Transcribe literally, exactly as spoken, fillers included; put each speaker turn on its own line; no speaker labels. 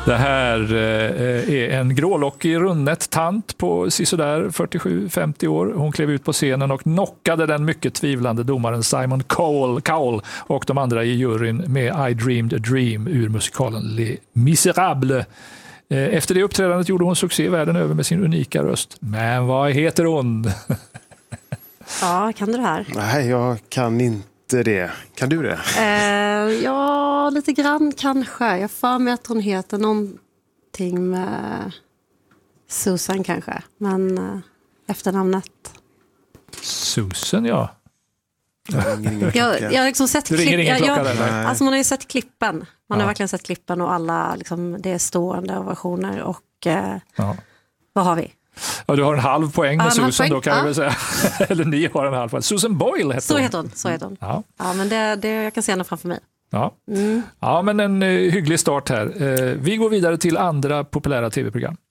Det här eh, är en grålockig runnet tant på sisådär fyrtiosju femtio år. Hon klev ut på scenen och knockade den mycket tvivlande domaren Simon Cowell, Cowell och de andra i juryn med I Dreamed a Dream ur musikalen Les Misérables. Eh, efter det uppträdandet gjorde hon succé världen över med sin unika röst. Men vad heter hon?
Ja, kan du det här?
Nej, jag kan inte det. Kan du det?
Eh, ja, lite grann kanske. Jag får mig att hon heter någonting med Susan kanske. Men eh, efternamnet.
Susan, ja.
Jag, jag har liksom sett
du ringer ingen klocka där?
Alltså man har ju sett klippen. Man
ja.
har verkligen sett klippen och alla, liksom, det är stående ovationer. Och eh,
ja.
vad har vi?
Ja, du har en halv poäng med
ja,
Susan
poäng.
då kan
ja.
jag väl säga. Eller ni har en halv poäng. Susan Boyle heter
så
hon.
Heter hon. Så heter hon.
Ja.
Ja, men det, det, jag kan se henne framför mig.
Ja,
mm.
ja men en uh, hygglig start här. Uh, vi går vidare till andra populära tv-program.